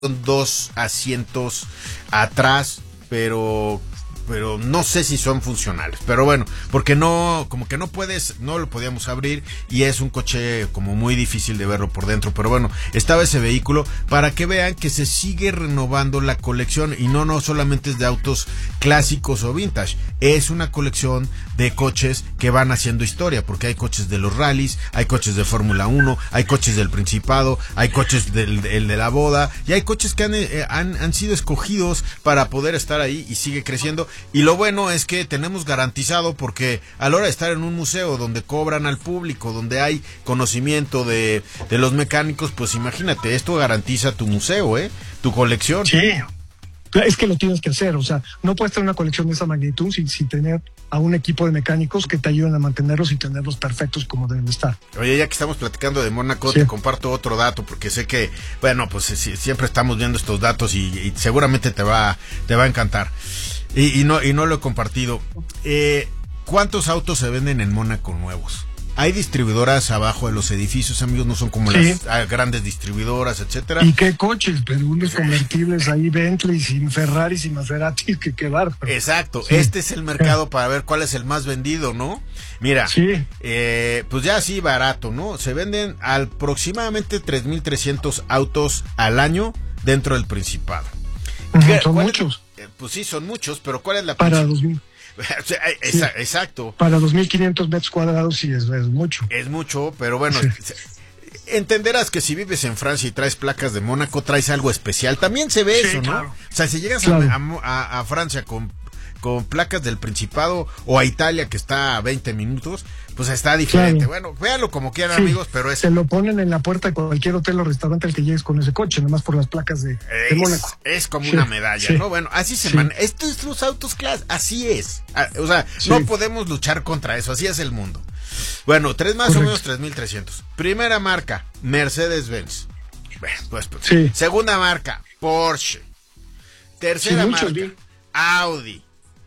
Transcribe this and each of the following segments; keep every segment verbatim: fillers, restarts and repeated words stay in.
dos asientos atrás, pero pero no sé si son funcionales, pero bueno, porque no, como que no puedes, no lo podíamos abrir y es un coche como muy difícil de verlo por dentro, pero bueno, estaba ese vehículo para que vean que se sigue renovando la colección y no, no solamente es de autos clásicos o vintage, es una colección de coches que van haciendo historia, porque hay coches de los rallies, hay coches de Fórmula uno, hay coches del Principado, hay coches del, del de la boda y hay coches que han, eh, han, han sido escogidos para poder estar ahí y sigue creciendo. Y lo bueno es que tenemos garantizado, porque a la hora de estar en un museo donde cobran al público, donde hay conocimiento de, de los mecánicos, pues imagínate, esto garantiza tu museo, ¿eh? Tu colección. Sí, es que lo tienes que hacer, o sea, no puedes tener una colección de esa magnitud sin, sin tener a un equipo de mecánicos que te ayuden a mantenerlos y tenerlos perfectos como deben de estar. Oye, ya que estamos platicando de Mónaco, sí, te comparto otro dato, porque sé que, bueno, pues sí, siempre estamos viendo estos datos y, y seguramente te va, te va a encantar. Y, y no y no lo he compartido. Eh, ¿Cuántos autos se venden en Mónaco nuevos? Hay distribuidoras abajo de los edificios, amigos, no son como sí. las grandes distribuidoras, etcétera. ¿Y qué coches? Pero unos convertibles ahí, Bentleys y Ferraris y Maseratis, que qué bárbaro. Exacto, sí. Este es el mercado para ver cuál es el más vendido, ¿no? Mira, sí. eh, pues ya así barato, ¿no? Se venden aproximadamente tres mil trescientos autos al año dentro del Principado. Uh-huh, son muchos. Es? Pues sí, son muchos, pero ¿cuál es la para dos mil? Sí. Exacto. Para dos mil quinientos metros cuadrados sí es, es mucho. Es mucho, pero bueno, sí. Entenderás que si vives en Francia y traes placas de Mónaco, traes algo especial. También se ve sí, eso, ¿no? Claro. O sea, si llegas claro. a, a, a Francia con, con placas del Principado o a Italia, que está a veinte minutos, pues está diferente. Claro. Bueno, véanlo como quieran, sí, amigos, pero es... Se lo ponen en la puerta de cualquier hotel o restaurante al que llegues con ese coche, nomás por las placas de, es, de Mónaco. Es como sí, una medalla, sí. ¿no? Bueno, así se sí. man... Estos son los autos class, así es. O sea, sí. no podemos luchar contra eso, así es el mundo. Bueno, tres más Correcto. o menos tres mil trescientos. Primera marca, Mercedes-Benz. Bueno, pues, pues. Sí. Segunda marca, Porsche. Tercera sí, marca, bien. Audi.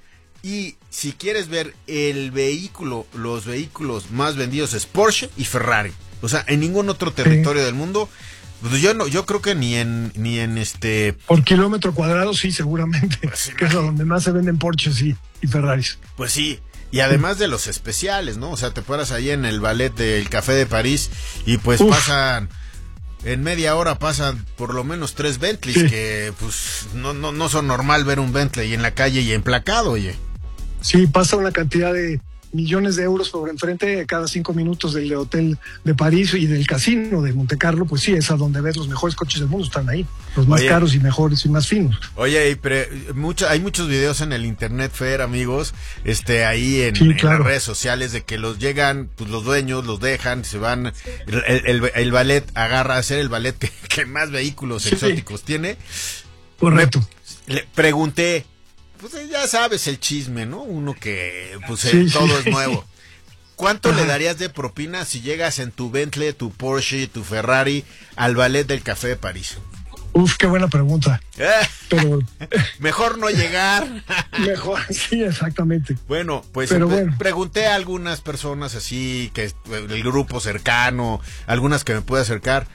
Y si quieres ver el vehículo, los vehículos más vendidos es Porsche y Ferrari. O sea, en ningún otro territorio sí. del mundo, pues yo no, yo creo que ni en, ni en este. Por kilómetro cuadrado sí, seguramente. Pues sí, que es donde más se venden Porsches y, y Ferraris. Pues sí. Y además de los especiales, ¿no? O sea, te paras ahí en el ballet del Café de París y pues Uf. pasan. En media hora pasan por lo menos tres Bentleys, sí. que pues no, no, no son normal ver un Bentley en la calle y emplacado, oye. Sí, pasa una cantidad de millones de euros por enfrente cada cinco minutos del hotel de París y del casino de Monte Carlo, pues sí, es a donde ves los mejores coches del mundo, están ahí, los más oye, caros y mejores y más finos. Oye, pero mucho, hay muchos videos en el internet, Fer, amigos, este, ahí en, sí, en claro. las redes sociales de que los llegan, pues los dueños los dejan, se van, el, el, el ballet agarra a ser el ballet que, que más vehículos sí. exóticos tiene. Correcto. Me, le pregunté, pues ya sabes el chisme, ¿no? Uno que, pues sí, eh, todo sí. es nuevo. ¿Cuánto Ajá. le darías de propina si llegas en tu Bentley, tu Porsche, tu Ferrari al ballet del Café de París? Uf, qué buena pregunta. Pero mejor no llegar. Mejor, sí, exactamente. Bueno, pues Pero pre- bueno. pregunté a algunas personas así, que el grupo cercano, algunas que me pude acercar.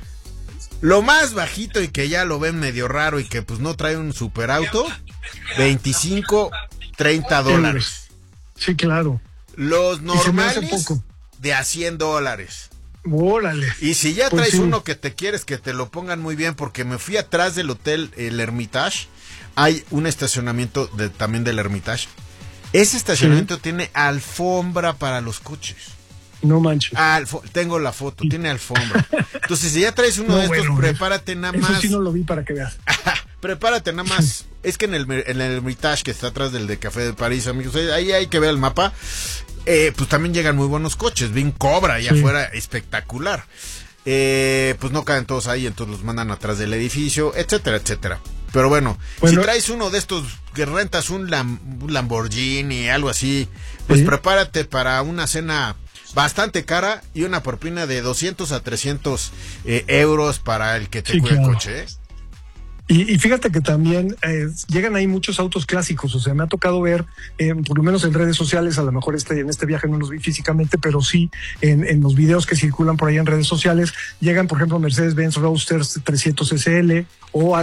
Lo más bajito y que ya lo ven medio raro y que pues no trae un superauto, veinticinco, treinta dólares. Sí, claro. Los normales de a cien dólares. Órale. Y si ya pues traes sí. uno que te quieres que te lo pongan muy bien, porque me fui atrás del hotel El Hermitage, hay un estacionamiento de, también del Hermitage. Ese estacionamiento sí. tiene alfombra para los coches. No manches. Alfo- tengo la foto, tiene alfombra. Entonces, si ya traes uno no, de estos, bueno, prepárate nada eso más. sí no lo vi para que veas. Prepárate nada más. Es que en el, en el Hermitage, que está atrás del de Café de París, amigos, ahí hay que ver el mapa. Eh, pues también llegan muy buenos coches. Vi un Cobra allá sí. afuera, espectacular. Eh, pues no caen todos ahí, entonces los mandan atrás del edificio, etcétera, etcétera. Pero bueno, bueno, si traes uno de estos que rentas un, Lam, un Lamborghini, algo así, pues ¿sí? prepárate para una cena bastante cara y una propina de doscientos a trescientos eh, euros para el que te sí, cuide claro. el coche, ¿eh? Y, y fíjate que también eh, llegan ahí muchos autos clásicos, o sea, me ha tocado ver, eh, por lo menos en redes sociales, a lo mejor este en este viaje no los vi físicamente, pero sí en, en los videos que circulan por ahí en redes sociales, llegan, por ejemplo, Mercedes-Benz Roadsters trescientos S L o